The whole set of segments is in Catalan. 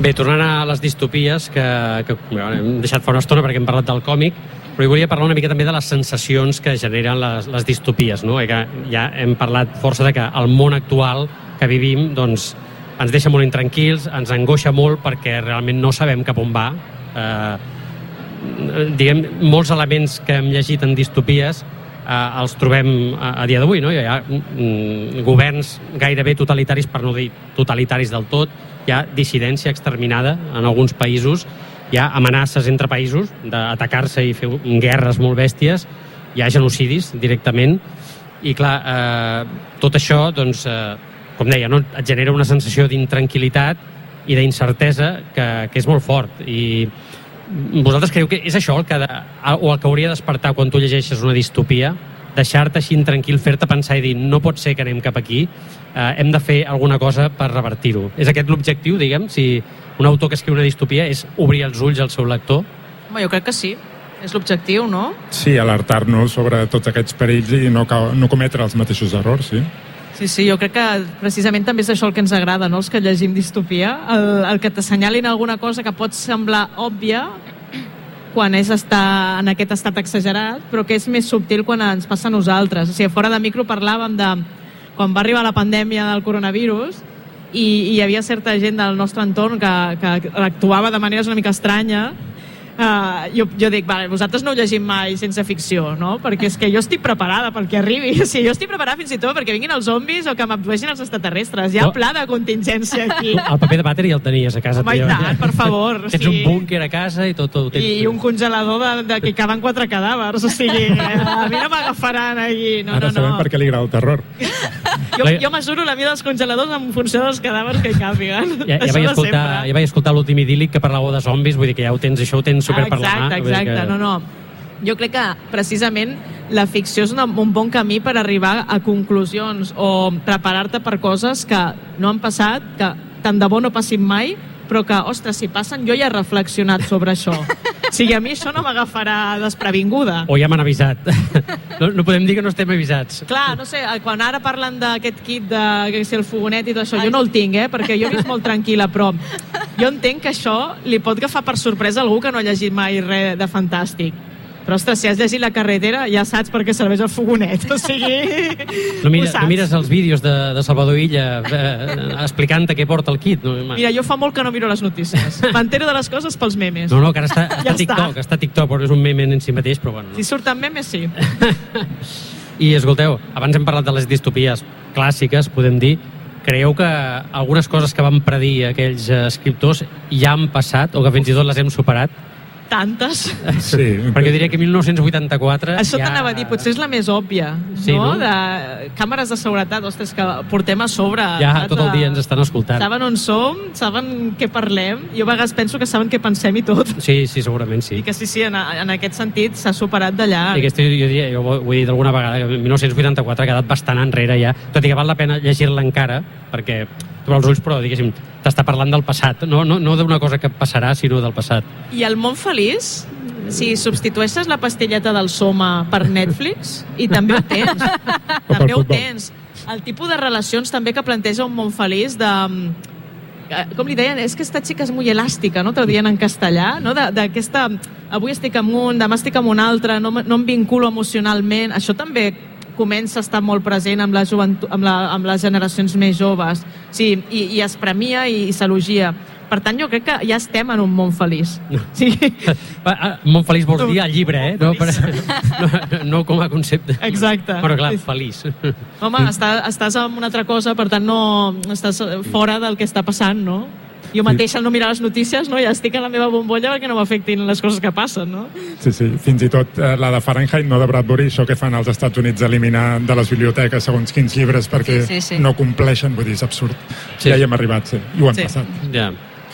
Bé, tornant a les distopies, que hem deixat fa una estona perquè hem parlat del còmic, però volia parlar una mica també de les sensacions que generen les distopies, no? Que ja hem parlat força de que el món actual que vivim doncs, ens deixa molt intranquils, ens angoixa molt perquè realment no sabem cap on va. Diguem, molts elements que hem llegit en distopies els trobem a dia d'avui, no? Hi ha governs gairebé totalitaris, per no dir totalitaris del tot, hi ha dissidència exterminada en alguns països, hi ha amenaces entre països d'atacar-se i fer guerres molt bèsties, hi ha genocidis directament, i clar, tot això, doncs, com deia, no? Et genera una sensació d'intranquil·litat i d'incertesa que és molt fort. I vosaltres creieu que és això el que hauria de despertar quan tu llegeixes una distopia, deixar-te així tranquil, fer-te pensar i dir no pot ser que anem cap aquí, hem de fer alguna cosa per revertir-ho? És aquest l'objectiu, diguem, si un autor que escriu una distopia és obrir els ulls al seu lector? Home, jo crec que sí, és l'objectiu, no? Sí, alertar-nos sobre tots aquests perills i no cometre els mateixos errors, sí. Sí, jo crec que precisament també és això el que ens agrada, no? Els que llegim distopia, el que t'assenyalin alguna cosa que pot semblar òbvia quan és estar en aquest estat exagerat, però que és més subtil quan ens passa a nosaltres. O sigui, fora de micro parlàvem de quan va arribar la pandèmia del coronavirus i hi havia certa gent del nostre entorn que actuava de maneres una mica estranya. Jo dic, vale, vosaltres no ho llegim mai sense ficció, no? Perquè és que jo estic preparada pel que arribi. O sigui, jo estic preparada fins i tot perquè vinguin els zombis o que m'abdueixin els extraterrestres. Hi ha pla de contingència aquí. El paper de vàter ja el tenies a casa. Home, i tant, per favor. Tens un búnquer a casa i tot ho tens. I un congelador de que caben 4 cadàvers. O sigui, a mi no m'agafaran aquí. Ara sabem per què li agrada el terror. Jo mesuro la mida dels congeladors en funció dels cadàvers que hi càpiguen. Ja vaig escoltar l'últim idíl·lic que parlàveu de zombis, vull dir que ja ho tens super per la mà. Exacte. No. Jo crec que precisament la ficció és un bon camí per arribar a conclusions o preparar-te per coses que no han passat, que tant de bo no passin mai, però que, ostres, si passen, jo ja he reflexionat sobre això. O sigui, a mi això no m'agafarà desprevinguda. O ja m'han avisat. No podem dir que no estem avisats. Clar, no sé, quan ara parlen d'aquest kit de el fogonet i tot això, jo no el tinc, perquè jo he vist molt tranquil·la, però jo entenc que això li pot agafar per sorpresa algú que no ha llegit mai res de fantàstic. Però, ostres, si has llegit La carretera, ja saps per què serveix el fogonet. O sigui... No mires els vídeos de Salvador Illa explicant-te què porta el kit. Mira, jo fa molt que no miro les notícies. M'entero de les coses pels memes. No, que ara està a TikTok, però és un meme en si mateix, però bueno. Si surten memes, sí. I, escolteu, abans hem parlat de les distopies clàssiques, podem dir. Creieu que algunes coses que van predir aquells escriptors ja han passat, o que fins i tot les hem superat? Tantes. Sí. Perquè jo diria que 1984... Això t'anava a dir, potser és la més òbvia, sí, no? De càmeres de seguretat, ostres, que portem a sobre. Ja tot el dia ens estan escoltant. Saben on som, saben què parlem. Jo a vegades penso que saben què pensem i tot. Sí, segurament sí. I que sí, en aquest sentit s'ha superat d'allà. I jo ho he dit alguna vegada, que 1984 ha quedat bastant enrere ja, tot i que val la pena llegir-la encara, perquè tu els ulls, però diguéssim, t'està parlant del passat, no d'una cosa que passarà, sinó del passat. I el món feliç, si substitueixes la pastilleta del Soma per Netflix, i també ho tens. També ho tens. El tipus de relacions també que planteja un món feliç de... Com li deien, és que esta xica és molt elàstica, no? Te ho diuen en castellà, no? D'aquesta... Avui estic amb un, demà estic amb un altre, no em vinculo emocionalment. Això també comença a estar molt present amb la joventut, amb les generacions més joves. Sí, i es premia i s'elogia. Per tant, jo crec que ja estem en un món feliç. Sí. Món feliç vols dir al llibre, no com a concepte. Exacte. Però clar, feliç. Home, estàs en una altra cosa, per tant, no estàs fora del que està passant, no? Jo mateixa al no mirar les notícies, no? Ja estic en la meva bombolla perquè no m'afectin les coses que passen, no? Sí, fins i tot la de Fahrenheit, no de Bradbury, això que fan als Estats Units, eliminar de les biblioteques segons quins llibres perquè no compleixen, vull dir, és absurd. Ja hi hem arribat, i ho hem passat. Ja.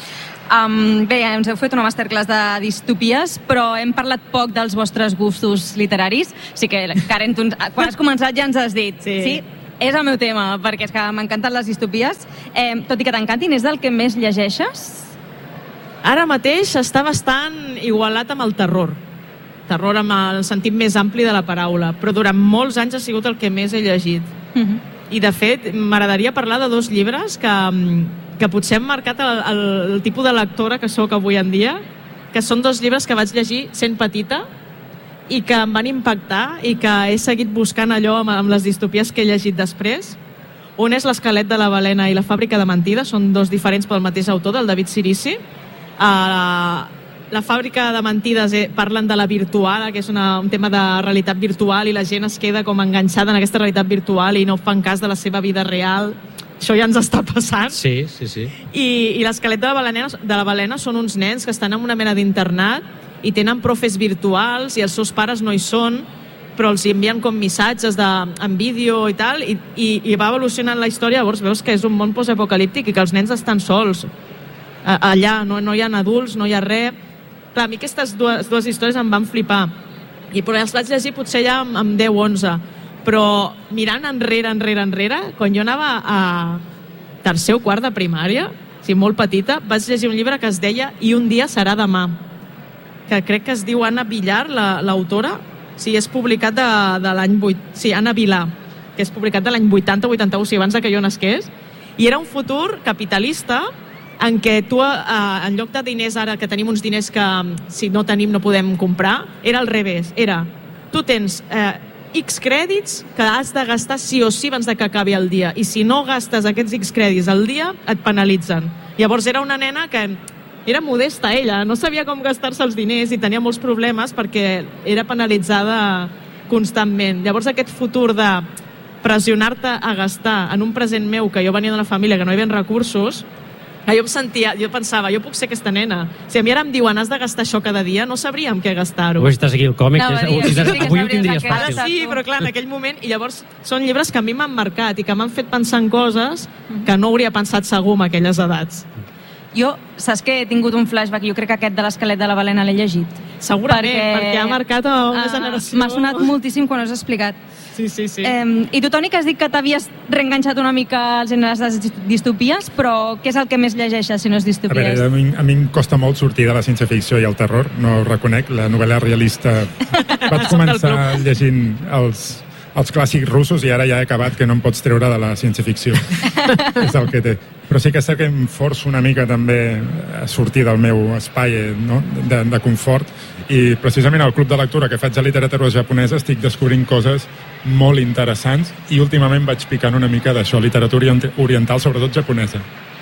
Bé, ens heu fet una masterclass de distopies, però hem parlat poc dels vostres gustos literaris. Sí que, Karen, tu quan has començat ja ens has dit. Sí, és el meu tema, perquè és que m'encanten les distopies. Tot i que t'encantin, és del que més llegeixes? Ara mateix està bastant igualat amb el terror. Terror amb el sentit més ampli de la paraula, però durant molts anys ha sigut el que més he llegit. I, de fet, m'agradaria parlar de 2 llibres que que potser han marcat el tipus de lectora que sóc avui en dia, que són 2 llibres que vaig llegir sent petita i que em van impactar i que he seguit buscant allò amb les distopies que he llegit després. Un és L'esquelet de la balena i La fàbrica de mentides, són 2 diferents pel mateix autor, del David Cirici. La fàbrica de mentides parlen de la virtual, que és un tema de realitat virtual, i la gent es queda com enganxada en aquesta realitat virtual i no fan cas de la seva vida real. Això ja ens està passant. Sí. I L'esquelet de la balena són uns nens que estan en una mena d'internat i tenen profes virtuals i els seus pares no hi són, però els envien com missatges en vídeo i tal, i va evolucionant la història. Llavors veus que és un món postapocalíptic i que els nens estan sols allà, no hi ha adults, no hi ha res. Clar, a mi aquestes dues històries em van flipar, i però les vaig llegir potser ja amb 10 o 11, però mirant enrere, quan jo anava a tercer o quart de primària, molt petita, vaig llegir un llibre que es deia I un dia serà demà, que crec que es diu Anna Villar, l'autora. Sí, és publicat de l'any 8... Sí, Anna Vilà, que és publicat de l'any 80-81, sí, abans que jo nasqués. I era un futur capitalista en què tu, en lloc de diners, ara que tenim uns diners que si no tenim no podem comprar, era al revés. Era, tu tens X crèdits que has de gastar sí o sí abans que acabi el dia. I si no gastes aquests X crèdits al dia, et penalitzen. Llavors era una nena que era modesta, ella, no sabia com gastar-se els diners i tenia molts problemes perquè era penalitzada constantment. Llavors aquest futur de pressionar-te a gastar en un present meu, que jo venia d'una família que no hi havia recursos, jo pensava, jo puc ser aquesta nena. Si a mi ara em diuen has de gastar això cada dia, no sabríem què gastar-ho. Avui estàs aquí el còmic, avui ho tindries fàcil. Sí, però clar, en aquell moment, i llavors són llibres que a mi m'han marcat i que m'han fet pensar en coses que no hauria pensat segur en aquelles edats. Jo, saps que he tingut un flashback? Jo crec que aquest de L'esquelet de la balena l'he llegit. Segurament, perquè ha marcat una generació. M'ha sonat moltíssim quan ho has explicat. Sí. I tu, Toni, que has dit que t'havies reenganxat una mica als gèneres de distopies, però què és el que més llegeixes si no és distopies? A mi em costa molt sortir de la ciència-ficció i el terror, no ho reconec. La novel·la realista vaig començar llegint els clàssics russos i ara ja he acabat que no em pots treure de la ciència-ficció. És el que té. Però sí que és cert que em forço una mica també a sortir del meu espai de confort, i precisament al club de lectura que faig de literatura japonesa estic descobrint coses molt interessants i últimament vaig picant una mica d'això, literatura oriental, sobretot japonesa.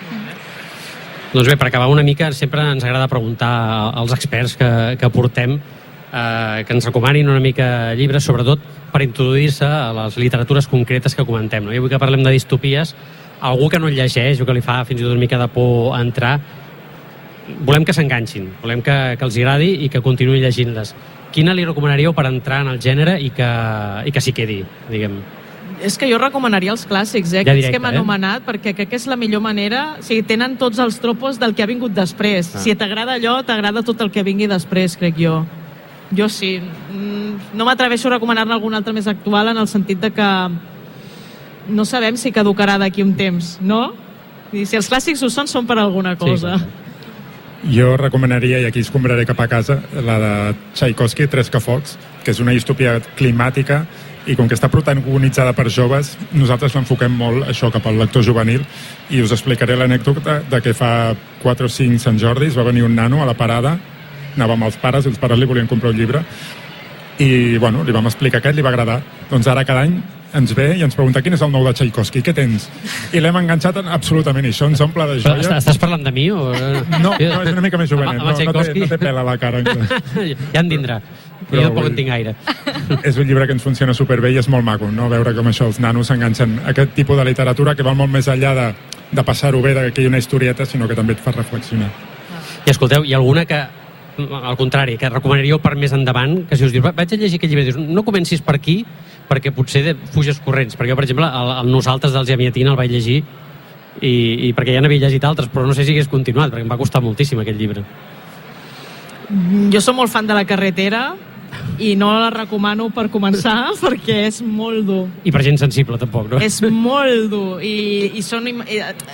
Doncs bé, per acabar una mica, sempre ens agrada preguntar als experts que portem que ens recomanin una mica llibres, sobretot per introduir-se a les literatures concretes que comentem, no? I avui que parlem de distopies, algú que no llegeix o que li fa fins i tot una mica de por entrar, volem que s'enganxin, volem que els agradi i que continuïn llegint-les. Quina li recomanaríeu per entrar en el gènere i que s'hi quedi, diguem? És que jo recomanaria els clàssics, ja directe, que hem anomenat, perquè crec que és la millor manera. O sigui, tenen tots els tropos del que ha vingut després. Si t'agrada allò, t'agrada tot el que vingui després, crec jo. Jo sí. No m'atreveixo a recomanar-ne algun altre més actual, en el sentit de que no sabem si caducarà d'aquí un temps, no? I si els clàssics ho són per alguna cosa. Sí, jo recomanaria, i aquí escombraré cap a casa, la de Tchaikovsky, Tres cafocs, que és una distopia climàtica, i com que està protagonitzada per joves, nosaltres l'enfoquem molt això cap al lector juvenil, i us explicaré l'anècdota de que fa 4 o 5 Sant Jordis va venir un nano a la parada, anava amb els pares, i els pares li volien comprar un llibre, i bueno, li vam explicar aquest, li va agradar. Doncs ara cada any ens ve i ens pregunta quin és el nou de Tchaikovsky, què tens? I l'hem enganxat absolutament, i això ens omple de joia. Però estàs parlant de mi? O... No, és una mica més jovenet, no té pèl a la cara. Ja en tindrà, jo tampoc en tinc gaire. És un llibre que ens funciona superbé i és molt maco, no? Veure com això els nanos s'enganxen a aquest tipus de literatura que va molt més enllà de passar-ho bé, que hi ha una historieta, sinó que també et fa reflexionar. I escolteu, hi ha alguna que al contrari, que recomanaríeu per més endavant, que si us dius, vaig a llegir aquest llibre, dius, no comencis per aquí, perquè potser fuges corrents, perquè jo, per exemple, el Nosaltres dels Yamiatina el vaig llegir i perquè ja n'havia llegit altres, però no sé si hagués continuat, perquè em va costar moltíssim aquest llibre. Jo soc molt fan de La carretera i no la recomano per començar perquè és molt dur. I per gent sensible, tampoc, no? És molt dur i